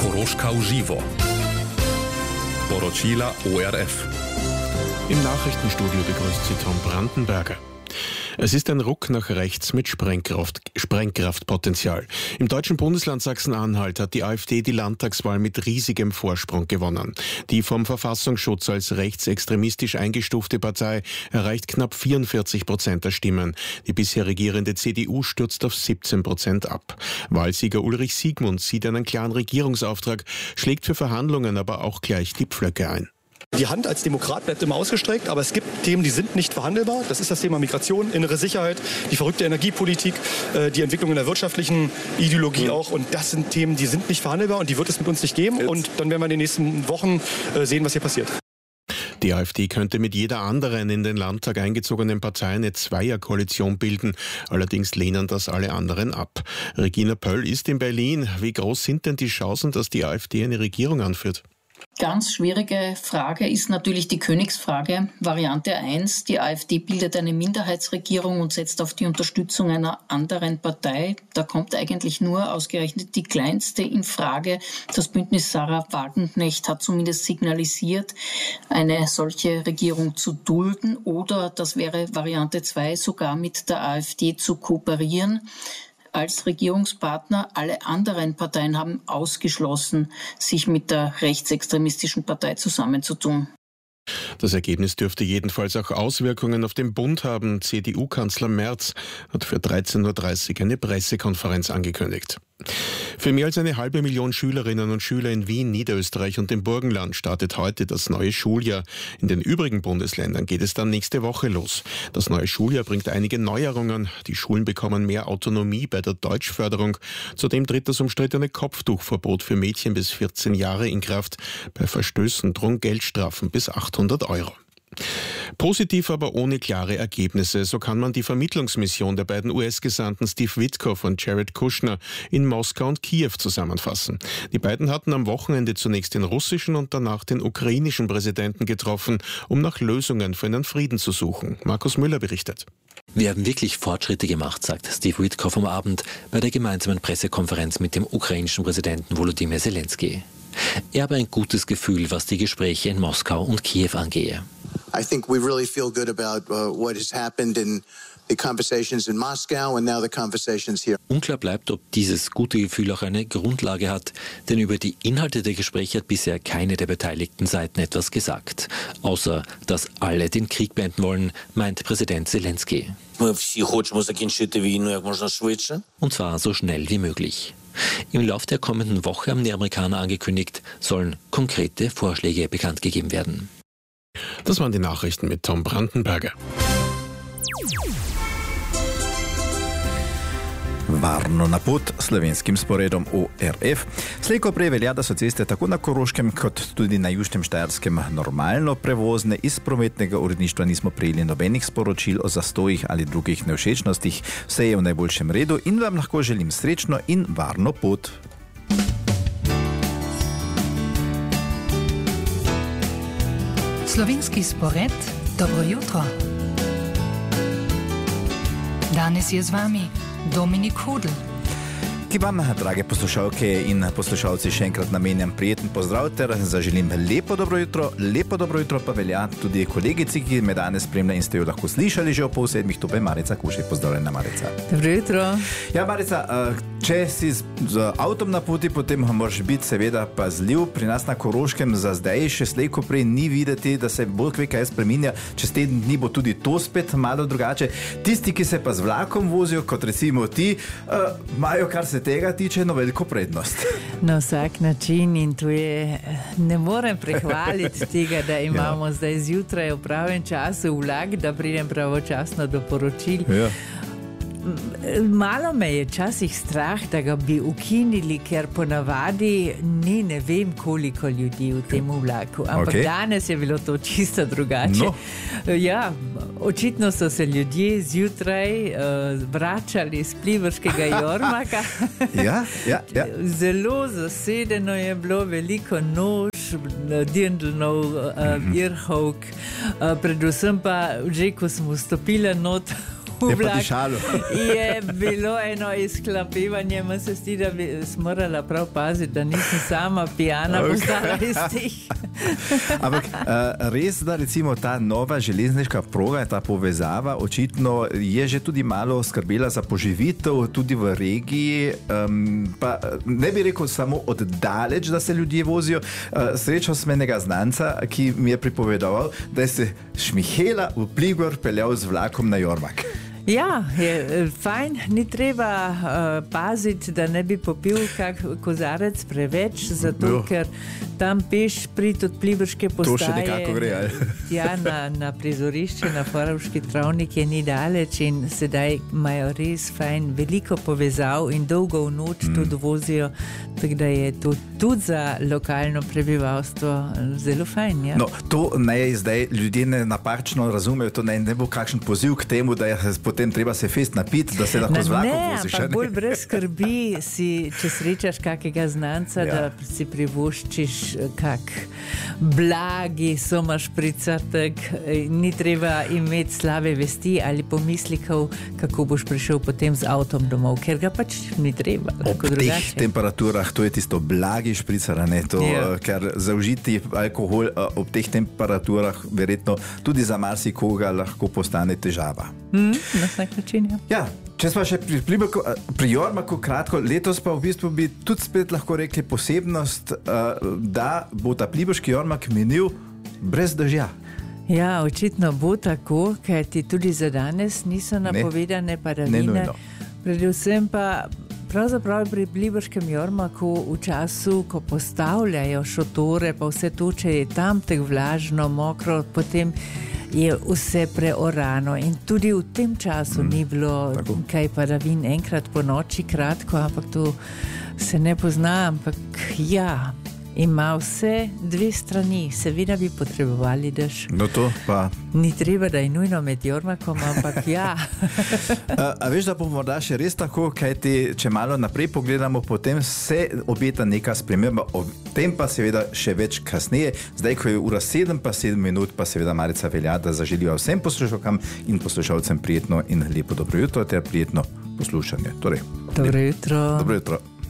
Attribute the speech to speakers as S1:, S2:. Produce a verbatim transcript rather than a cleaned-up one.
S1: Koroška v živo. Poročila O R F.
S2: Im Nachrichtenstudio begrüßt Sie Tom Brandenberger. Es ist ein Ruck nach rechts mit Sprengkraft, Sprengkraftpotenzial. Im deutschen Bundesland Sachsen-Anhalt hat die AfD die Landtagswahl mit riesigem Vorsprung gewonnen. Die vom Verfassungsschutz als rechtsextremistisch eingestufte Partei erreicht knapp vierundvierzig Prozent der Stimmen. Die bisher regierende C D U stürzt auf siebzehn Prozent ab. Wahlsieger Ulrich Siegmund sieht einen klaren Regierungsauftrag, schlägt für Verhandlungen aber auch gleich die Pflöcke ein.
S3: Die Hand als Demokrat bleibt immer ausgestreckt, aber es gibt Themen, die sind nicht verhandelbar. Das ist das Thema Migration, innere Sicherheit, die verrückte Energiepolitik, die Entwicklung in der wirtschaftlichen Ideologie auch. Und das sind Themen, die sind nicht verhandelbar und die wird es mit uns nicht geben. Und dann werden wir in den nächsten Wochen sehen, was hier passiert.
S2: Die AfD könnte mit jeder anderen in den Landtag eingezogenen Partei eine Zweierkoalition bilden. Allerdings lehnen das alle anderen ab. Regina Pöll ist in Berlin. Wie groß sind denn die Chancen, dass die AfD eine Regierung anführt?
S4: Ganz schwierige Frage ist natürlich die Königsfrage. Variante eins, die AfD bildet eine Minderheitsregierung und setzt auf die Unterstützung einer anderen Partei. Da kommt eigentlich nur ausgerechnet die kleinste in Frage. Das Bündnis Sarah Wagenknecht hat zumindest signalisiert, eine solche Regierung zu dulden oder, das wäre Variante zwei, sogar mit der AfD zu kooperieren als Regierungspartner. Alle anderen Parteien haben ausgeschlossen, sich mit der rechtsextremistischen Partei zusammenzutun.
S2: Das Ergebnis dürfte jedenfalls auch Auswirkungen auf den Bund haben. C D U-Kanzler Merz hat für dreizehn Uhr dreißig eine Pressekonferenz angekündigt. Für mehr als eine halbe Million Schülerinnen und Schüler in Wien, Niederösterreich und dem Burgenland startet heute das neue Schuljahr. In den übrigen Bundesländern geht es dann nächste Woche los. Das neue Schuljahr bringt einige Neuerungen. Die Schulen bekommen mehr Autonomie bei der Deutschförderung. Zudem tritt das umstrittene Kopftuchverbot für Mädchen bis vierzehn Jahre in Kraft. Bei Verstößen drohen Geldstrafen bis achthundert Euro. Positiv, aber ohne klare Ergebnisse. So kann man die Vermittlungsmission der beiden U S-Gesandten Steve Witkoff und Jared Kushner in Moskau und Kiew zusammenfassen. Die beiden hatten am Wochenende zunächst den russischen und danach den ukrainischen Präsidenten getroffen, um nach Lösungen für einen Frieden zu suchen. Markus Müller berichtet.
S5: Wir haben wirklich Fortschritte gemacht, sagt Steve Witkoff am Abend bei der gemeinsamen Pressekonferenz mit dem ukrainischen Präsidenten Volodymyr Zelensky. Er habe ein gutes Gefühl, was die Gespräche in Moskau und Kiew angehe.
S6: I think we really feel good about uh, what has happened in the conversations in Moscow and now the conversations here.
S5: Unklar bleibt, ob dieses gute Gefühl auch eine Grundlage hat, denn über die Inhalte der Gespräche hat bisher keine der beteiligten Seiten etwas gesagt. Außer, dass alle den Krieg beenden wollen, meint Präsident Zelensky. Und zwar so schnell wie möglich. Im Lauf der kommenden Woche haben die Amerikaner angekündigt, sollen konkrete Vorschläge bekannt gegeben werden.
S2: Das waren die Nachrichten mit Tom Brandenberger.
S7: Varno na pot slovenskim sporedom O R F. Slejko prej velja, da so ceste tako na Koroškem kot tudi na Južnem Štajerskem normalno prevozne. Iz prometnega uredništva nismo prejeli nobenih sporočil o zastojih ali drugih nevšečnostih. Vse je v najboljšem redu in vam lahko želim srečno in varno pot.
S8: Slovenski spored, dobro jutro. Danes je z vami Dominik Hudl.
S7: Ki vam, drage poslušalke in poslušalci, še enkrat namenjam prijeten pozdrav ter zaželim lepo dobro jutro. Lepo dobro jutro pa velja tudi kolegici, ki me danes spremlja in ste jo lahko slišali že o pol sedmih. Tu pa je Marica Kušej. Pozdravljena, Marica.
S9: Dobro jutro.
S7: Ja, Marica, če si z, z avtom na poti, potem moraš biti seveda pazljiv. Pri nas na Koroškem za zdaj še slejko prej ni videti, da se bolj kve kaj spreminja. Čez teden dni bo tudi to spet malo drugače. Tisti, ki se pa z vlakom vozijo, kot recimo ti, imajo, kar se tega tiče, eno veliko prednost.
S9: Na vsak način in tu je, ne morem prehvaliti tega, da imamo ja. zdaj zjutraj v pravem času vlak, da pridem pravočasno do poročil. Ja. Malo me je časih strah, da ga bi ukinili, ker ponavadi ni ne vem koliko ljudi v tem vlaku. Ampak okay. danes je bilo to čisto drugače. No. Ja, očitno so se ljudje zjutraj uh, vračali z Pliberškega Jormaka.
S7: ja, ja, ja.
S9: Zelo zasedeno je bilo, veliko nož, dirndlnov, uh, mm-hmm. irhovk, uh, predvsem pa že, ko smo vstopili not v vlak. Je bilo eno izklapevanje, ma se zdi, da bi morala prav paziti, da nisem sama pijana postala iz teh.
S7: Ampak res, da recimo ta nova železniška proga, ta povezava, očitno je že tudi malo skrbela za poživitev tudi v regiji, um, pa ne bi rekel samo oddaleč, da se ljudje vozijo. Uh, srečal sem enega znanca, ki mi je pripovedoval, da je se Šmihela v Pligor peljal z vlakom na Jormak.
S9: Ja, je fajn, ni treba uh, paziti, da ne bi popil kak kozarec preveč, zato jo. Ker tam peš priti od Pliberške postaje.
S7: To še nekako gre, ali?
S9: Ja, na, na prizorišče, na Forovški travnik je ni daleč in sedaj imajo res fajn veliko povezav in dolgo v noč mm. tudi vozijo, tako da je to tudi za lokalno prebivalstvo zelo fajn. Ja?
S7: No, to naj zdaj ljudje ne napačno razumejo, to naj ne bo kakšen poziv k temu, da je potem treba se fest napiti, da se lahko
S9: na,
S7: z vlakom
S9: ne,
S7: voziš.
S9: Ne, ampak bolj brez skrbi si, če srečaš kakega znanca, ja. Da si privoščiš kak blagi somaš pricrtek, ni treba imeti slabe vesti ali pomislikov, kako boš prišel potem z avtom domov, ker ga pač ni treba.
S7: Ob teh temperaturah, to je tisto blagi špricar, ne, to, ja. Ker zaužiti alkohol ob teh temperaturah verjetno tudi za marsikoga lahko postane težava.
S9: Mm, na vsak način, ja.
S7: Ja. Če smo še pri, pri Jormaku kratko, letos pa v bistvu bi tudi spet lahko rekli posebnost, da bo ta pliberški Jormak minil brez dežja.
S9: Ja, očitno bo tako, ker ti tudi za danes niso napovedane padavine. Predvsem pa pravzaprav pri pliberškem Jormaku v času, ko postavljajo šotore, pa vse to, če je tam tak vlažno, mokro, potem je vse preorano in tudi v tem času mm, ni bilo tako. Kaj padavin enkrat po noči kratko, ampak to se ne pozna, ampak ja, ima vse dve strani, seveda bi potrebovali dež.
S7: No to pa...
S9: Ni treba, da je nujno med Jormakom, ampak ja.
S7: a, a veš, da bo morda še res tako, kaj ti, če malo naprej pogledamo, potem se obeta neka sprememba, o tem pa seveda še več kasneje. Zdaj, ko je ura sedem pa sedem minut, pa seveda Marica velja, da zaželiva vsem poslušalkam in poslušalcem prijetno in lepo dobro jutro ter prijetno poslušanje. Torej,
S9: dobro jutro.
S7: Dobro jutro.